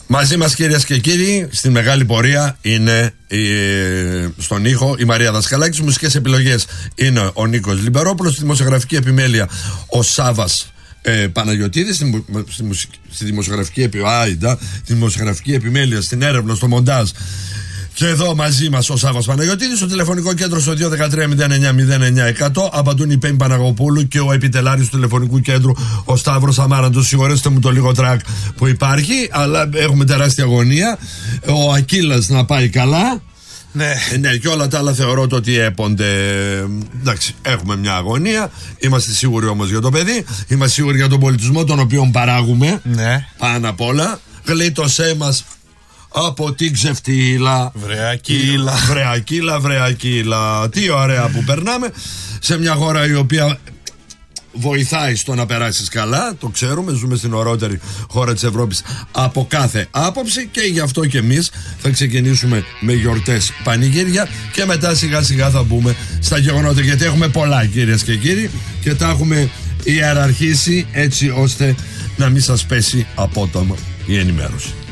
Μαζί μας, κυρίες και κύριοι, στην μεγάλη πορεία είναι στον ήχο η Μαρία Δασκαλάκη. Στις μουσικές επιλογές είναι ο Νίκος Λιμπερόπουλος. Στη δημοσιογραφική επιμέλεια ο Σάββας Παναγιωτίδης. Στη δημοσιογραφική επιμέλεια, στην έρευνα, στο μοντάζ. Και εδώ μαζί μας ο Σάββας Παναγιωτίδης. Στο τηλεφωνικό κέντρο στο 213-09-09-100 απαντούν η Πέμπη Παναγοπούλου και ο επιτελάριος του τηλεφωνικού κέντρου ο Σταύρος Αμάραντος. Συγχωρέστε μου το λίγο τρακ που υπάρχει, αλλά έχουμε τεράστια αγωνία. Ο Ακύλας να πάει καλά. Ναι, και όλα τα άλλα θεωρώ το ότι έπονται. Εντάξει, έχουμε μια αγωνία. Είμαστε σίγουροι όμως για το παιδί. Είμαστε σίγουροι για τον πολιτισμό, τον οποίο παράγουμε. Ναι. Πάνω απ' όλα. Γλίτωσέ μας από την ξεφτύλα. Βρεακύλα. Τι ωραία που περνάμε σε μια χώρα η οποία βοηθάει στο να περάσεις καλά. Το ξέρουμε, ζούμε στην ωραιότερη χώρα της Ευρώπης από κάθε άποψη. Και γι' αυτό και εμείς θα ξεκινήσουμε με γιορτές, πανηγύρια, και μετά σιγά σιγά θα μπούμε στα γεγονότα, γιατί έχουμε πολλά, κυρίες και κύριοι, και τα έχουμε ιεραρχήσει έτσι ώστε να μην σας πέσει απότομα η ενημέρωση.